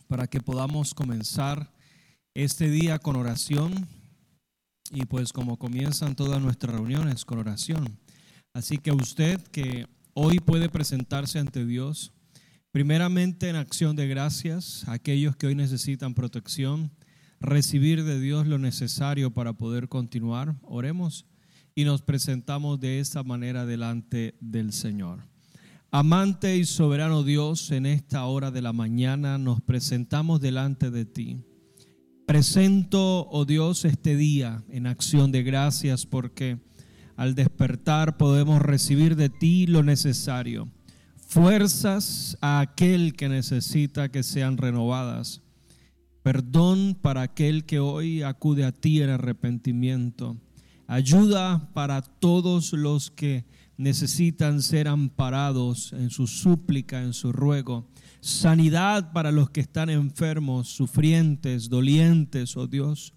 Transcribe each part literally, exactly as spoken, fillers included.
para que podamos comenzar este día con oración y pues como comienzan todas nuestras reuniones con oración. Así que usted que hoy puede presentarse ante Dios, primeramente en acción de gracias a aquellos que hoy necesitan protección, recibir de Dios lo necesario para poder continuar. Oremos y nos presentamos de esta manera delante del Señor. Amante y soberano Dios, en esta hora de la mañana nos presentamos delante de ti. Presento, oh Dios, este día en acción de gracias porque al despertar podemos recibir de ti lo necesario. Fuerzas a aquel que necesita que sean renovadas. Perdón para aquel que hoy acude a ti en arrepentimiento. Ayuda para todos los que necesitan ser amparados en su súplica, en su ruego. Sanidad para los que están enfermos, sufrientes, dolientes, oh Dios.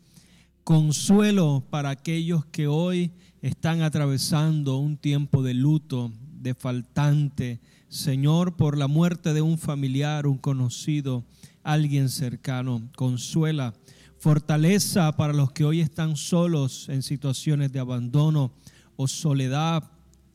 Consuelo para aquellos que hoy están atravesando un tiempo de luto, de faltante. Señor, por la muerte de un familiar, un conocido, alguien cercano. Consuela. Fortaleza para los que hoy están solos en situaciones de abandono o soledad.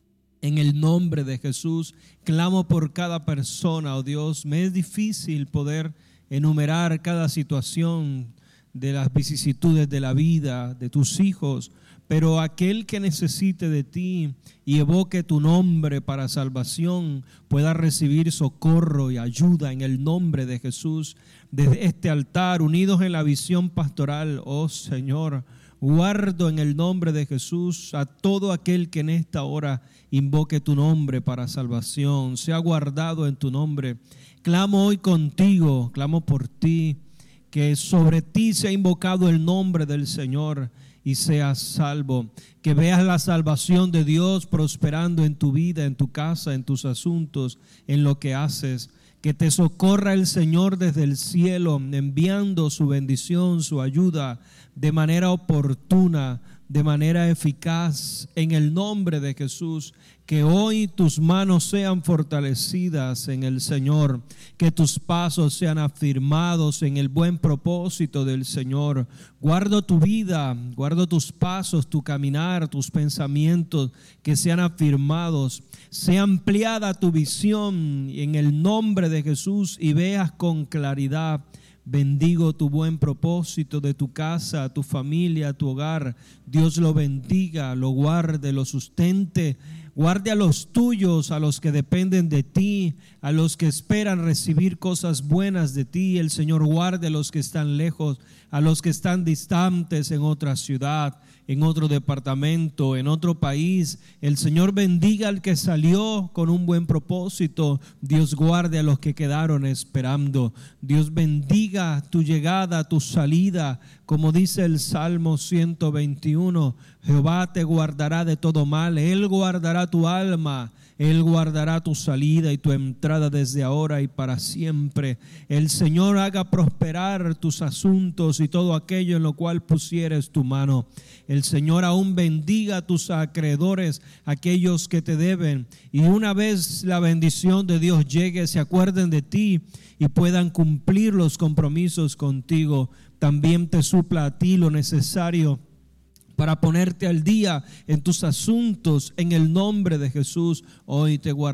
En el nombre de Jesús, clamo por cada persona, oh Dios. Me es difícil poder enumerar cada situación de las vicisitudes de la vida de tus hijos, pero aquel que necesite de ti y evoque tu nombre para salvación pueda recibir socorro y ayuda en el nombre de Jesús. Desde este altar, unidos en la visión pastoral, oh Señor, guardo en el nombre de Jesús a todo aquel que en esta hora invoque tu nombre para salvación. Sea guardado en tu nombre. Clamo hoy contigo, clamo por ti, que sobre ti sea invocado el nombre del Señor y seas salvo. Que veas la salvación de Dios prosperando en tu vida, en tu casa, en tus asuntos, en lo que haces. Que te socorra el Señor desde el cielo, enviando su bendición, su ayuda de manera oportuna, de manera eficaz, en el nombre de Jesús. Que hoy tus manos sean fortalecidas en el Señor, que tus pasos sean afirmados en el buen propósito del Señor. Guardo tu vida, guardo tus pasos, tu caminar, tus pensamientos, que sean afirmados. Sea ampliada tu visión en el nombre de Jesús y veas con claridad. Bendigo tu buen propósito de tu casa, tu familia, tu hogar. Dios lo bendiga, lo guarde, lo sustente. Guarde a los tuyos, a los que dependen de ti, a los que esperan recibir cosas buenas de ti. El Señor guarde a los que están lejos, a los que están distantes en otra ciudad, en otro departamento, en otro país. El Señor bendiga al que salió con un buen propósito. Dios guarde a los que quedaron esperando. Dios bendiga tu llegada, tu salida. Como dice el Salmo ciento veintiuno, Jehová te guardará de todo mal. Él guardará tu alma. Él guardará tu salida y tu entrada desde ahora y para siempre. El Señor haga prosperar tus asuntos y todo aquello en lo cual pusieres tu mano. El Señor aún bendiga a tus acreedores, aquellos que te deben. Y una vez la bendición de Dios llegue, se acuerden de ti y puedan cumplir los compromisos contigo. También te supla a ti lo necesario para ponerte al día en tus asuntos en el nombre de Jesús. Hoy te guardo.